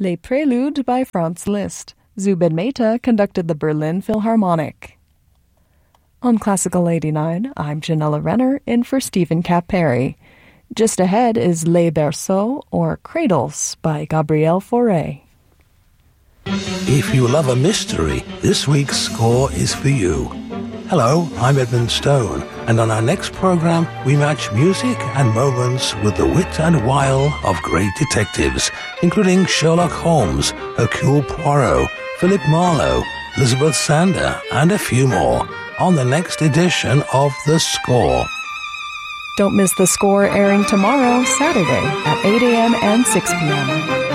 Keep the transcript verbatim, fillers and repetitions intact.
Les Préludes by Franz Liszt. Zubin Mehta conducted the Berlin Philharmonic. On Classical eighty-nine, I'm Janella Renner, in for Stephen Kapp-Perry. Just ahead is Les Berceaux, or Cradles, by Gabriel Fauré. If you love a mystery, this week's score is for you. Hello, I'm Edmund Stone, and on our next program, we match music and moments with the wit and wile of great detectives, including Sherlock Holmes, Hercule Poirot, Philip Marlowe, Elizabeth Sander, and a few more, on the next edition of The Score. Don't miss The Score airing tomorrow, Saturday, at eight a.m. and six p.m.